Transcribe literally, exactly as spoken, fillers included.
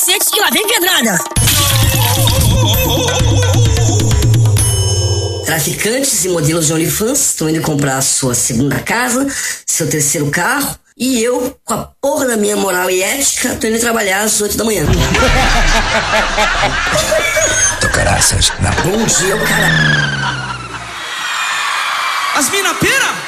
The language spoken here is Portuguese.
cacete que lá vem pedrada. Traficantes e modelos de OnlyFans estão indo comprar a sua segunda casa, seu terceiro carro, e eu, com a porra da minha moral e ética, tô indo trabalhar às oito da manhã. Tocaraças na Bom dia, o cara. As mina pira?